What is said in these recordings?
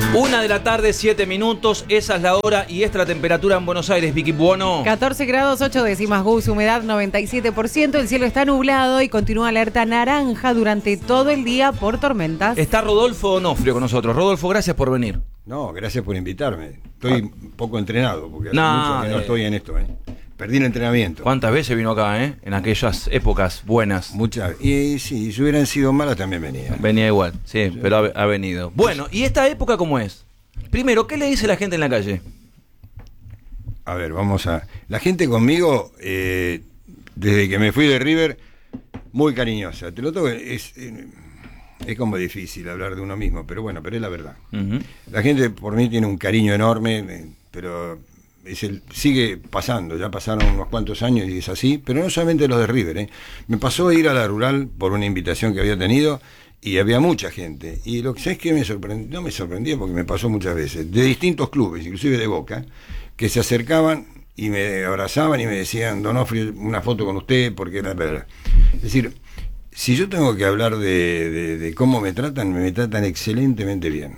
1:07 p.m, esa es la hora y esta es la temperatura en Buenos Aires, Vicky Buono. 14 grados 8 décimas, Gus, humedad 97%, el cielo está nublado y continúa alerta naranja durante todo el día por tormentas. Está Rodolfo Donofrio con nosotros. Rodolfo, gracias por venir. No, gracias por invitarme. Estoy un poco entrenado porque hace mucho que no estoy en esto. Perdí el entrenamiento. ¿Cuántas veces vino acá, en aquellas épocas buenas? Muchas. Y sí, si hubieran sido malas también venía. Venía igual, sí, pero ha venido. Bueno, ¿y esta época cómo es? Primero, ¿qué le dice la gente en la calle? A ver, vamos a... La gente conmigo, desde que me fui de River, muy cariñosa. Te lo toco, es como difícil hablar de uno mismo, pero bueno, pero es la verdad. La gente por mí tiene un cariño enorme, pero sigue pasando, ya pasaron unos cuantos años y es así, pero no solamente los de River. Me pasó a ir a la Rural por una invitación que había tenido y había mucha gente. Y lo que sé es que no me sorprendía porque me pasó muchas veces, de distintos clubes, inclusive de Boca, que se acercaban y me abrazaban y me decían: Donofrio, una foto con usted, porque era verdad. Es decir, si yo tengo que hablar de cómo me tratan excelentemente bien.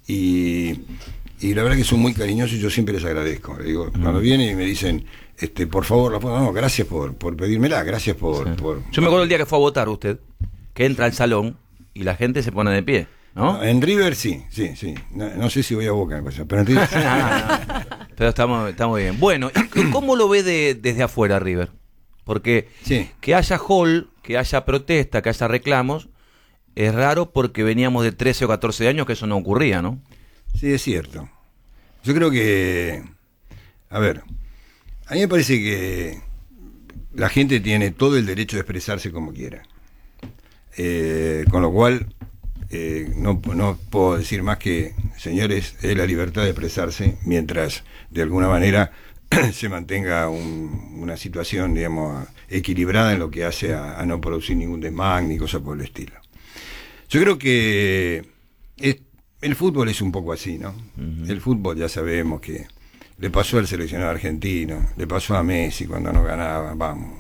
Y la verdad que son muy cariñosos y yo siempre les agradezco. Les digo, cuando vienen y me dicen, por favor, la foto, no, gracias por pedírmela, gracias por... Yo me acuerdo el día que fue a votar usted, que entra al salón y la gente se pone de pie, ¿no? En River sí. No sé si voy a Boca, pero en River sí. Pero está muy bien. Bueno, ¿y cómo lo ve desde afuera River? Porque que haya hall, que haya protesta, que haya reclamos, es raro porque veníamos de 13 o 14 años que eso no ocurría, ¿no? Sí, es cierto. Yo creo que... A ver, a mí me parece que la gente tiene todo el derecho de expresarse como quiera. Con lo cual, no puedo decir más que, señores, es la libertad de expresarse mientras, de alguna manera, se mantenga una situación, digamos, equilibrada en lo que hace a no producir ningún desmán ni cosa por el estilo. Yo creo que el fútbol es un poco así, ¿no? El fútbol ya sabemos que le pasó al seleccionado argentino, le pasó a Messi cuando no ganaba, vamos.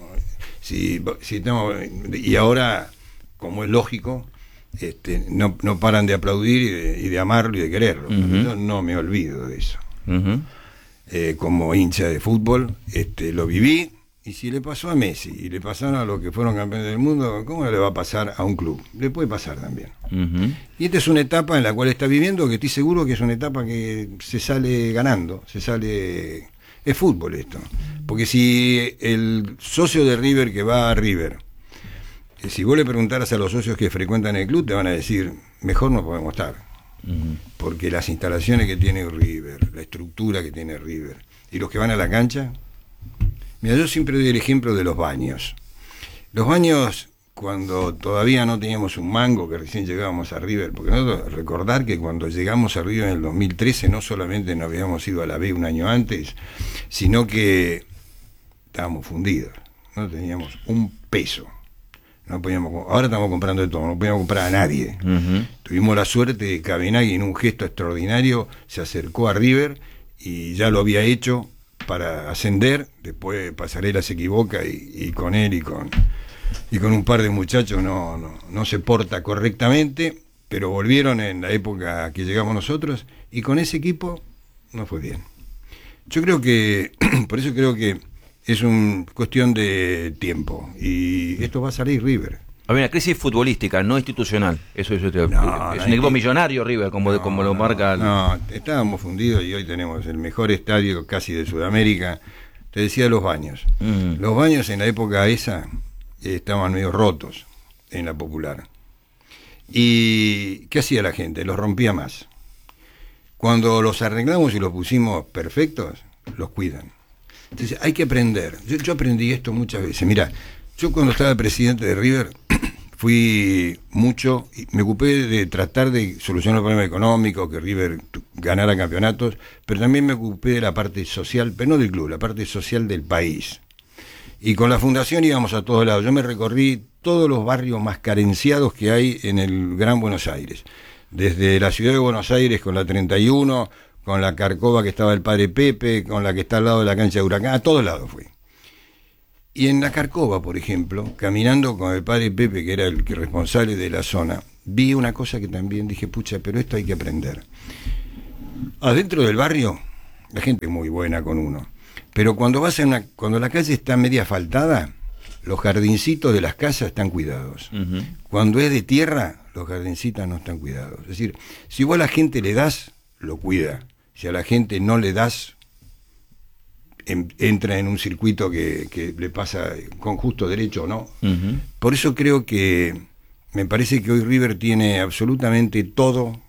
Y ahora, como es lógico, no paran de aplaudir y de amarlo y de quererlo. Yo no me olvido de eso. Como hincha de fútbol, lo viví. Y si le pasó a Messi y le pasaron a los que fueron campeones del mundo, ¿cómo no le va a pasar a un club? Le puede pasar también. Y esta es una etapa en la cual está viviendo, que estoy seguro que es una etapa que se sale ganando, es fútbol esto. Porque si el socio de River que va a River, si vos le preguntaras a los socios que frecuentan el club, te van a decir, mejor no podemos estar. Porque las instalaciones que tiene River, la estructura que tiene River, y los que van a la cancha... Mira, yo siempre doy el ejemplo de los baños. Los baños, cuando todavía no teníamos un mango, que recién llegábamos a River, porque nosotros recordar que cuando llegamos a River en el 2013, no solamente nos habíamos ido a la B un año antes, sino que estábamos fundidos, no teníamos un peso. Ahora estamos comprando de todo, no podíamos comprar a nadie. Tuvimos la suerte de que Cabenagui, en un gesto extraordinario, se acercó a River y ya lo había hecho para ascender. Después Pasarela se equivoca y con él y con un par de muchachos no se porta correctamente, pero volvieron en la época que llegamos nosotros y con ese equipo no fue bien. Yo creo que, por eso creo que es una cuestión de tiempo y esto va a salir River. Había una crisis futbolística, no institucional. Eso es un equipo millonario River, como lo marca. No, estábamos fundidos y hoy tenemos el mejor estadio casi de Sudamérica. Te decía los baños. Los baños en la época esa estaban medio rotos en la Popular. ¿Y qué hacía la gente? Los rompía más. Cuando los arreglamos y los pusimos perfectos, los cuidan. Entonces hay que aprender. Yo aprendí esto muchas veces. Mirá, yo cuando estaba presidente de River fui mucho, me ocupé de tratar de solucionar los problemas económicos, que River ganara campeonatos, pero también me ocupé de la parte social, pero no del club, la parte social del país. Y con la fundación íbamos a todos lados. Yo me recorrí todos los barrios más carenciados que hay en el Gran Buenos Aires. Desde la ciudad de Buenos Aires con la 31, con la Carcova que estaba el Padre Pepe, con la que está al lado de la cancha de Huracán, a todos lados fui. Y en la Carcova, por ejemplo, caminando con el Padre Pepe, que era el responsable de la zona, vi una cosa que también dije, pucha, pero esto hay que aprender. Adentro del barrio, la gente es muy buena con uno. Pero cuando cuando la calle está media asfaltada, los jardincitos de las casas están cuidados. Cuando es de tierra, los jardincitos no están cuidados. Es decir, si vos a la gente le das, lo cuida. Si a la gente no le das, entra en un circuito que le pasa con justo derecho o no. Por eso creo que me parece que hoy River tiene absolutamente todo